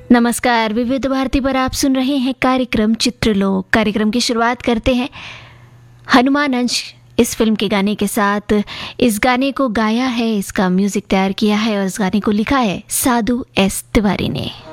नमस्कार, विविध भारती पर आप सुन रहे हैं कार्यक्रम चित्रलोक। कार्यक्रम की शुरुआत करते हैं हनुमान अंश इस फिल्म के गाने के साथ। इस गाने को गाया है, इसका म्यूजिक तैयार किया है और इस गाने को लिखा है साधु एस तिवारी ने।